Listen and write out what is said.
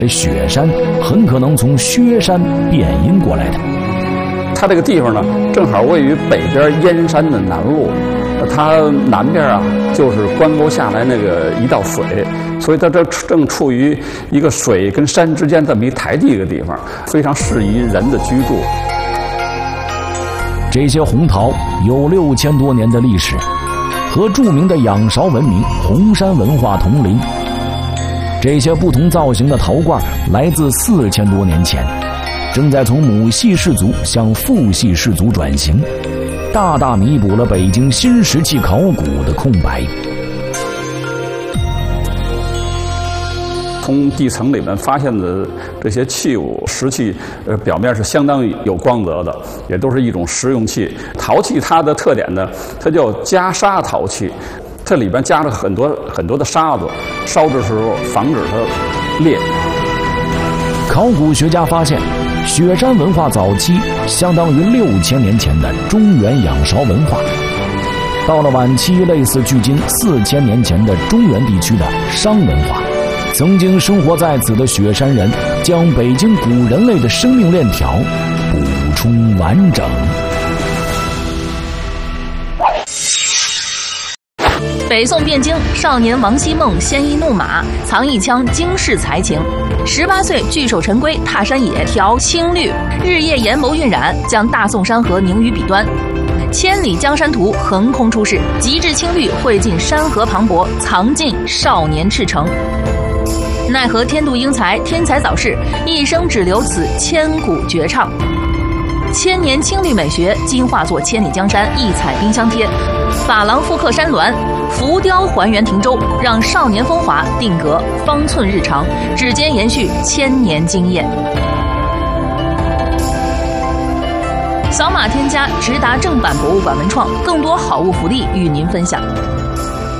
雪山很可能从薛山变音过来的。 它这个地方呢，正好位于北边燕山的南麓，它南边啊就是关沟下来那个一道水，所以它这正处于一个水跟山之间这么一台地一个地方，非常适宜人的居住。 这些红陶有6000多年的历史，和著名的仰韶文明红山文化同龄。这些不同造型的陶罐来自4000多年前，正在从母系氏族向父系氏族转型，大大弥补了北京新石器考古的空白。 从地层里面发现的这些器物石器，表面是相当有光泽的，也都是一种实用器。陶器它的特点呢，它叫加砂陶器，这里边加了很多的沙子，烧的时候防止它裂。 考古学家发现，雪山文化早期相当于6000年前的中原仰韶文化，到了晚期类似距今4000年前的中原地区的商文化。曾经生活在此的雪山人将北京古人类的生命链条补充完整。 北宋汴京少年王希孟鲜衣怒马，藏一腔惊世才情。18岁聚首陈归，踏山野，调青绿，日夜研谋晕染，将大宋山河凝于笔端。千里江山图横空出世，极致青绿绘尽山河磅礴，藏尽少年赤诚。奈何天妒英才，天才早逝，一生只留此千古绝唱。千年青绿美学，今化作千里江山，异彩冰箱贴。珐琅复刻山峦，浮雕还原亭州，让少年风华定格方寸日常，指尖延续千年经验。扫码添加直达正版博物馆文创，更多好物福利与您分享。